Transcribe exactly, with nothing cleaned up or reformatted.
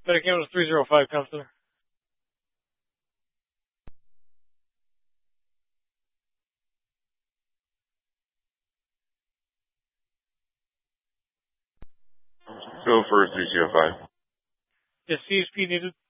Medic Ambulance three oh five, Counselor. Go for three oh five. Yes, C S P needed.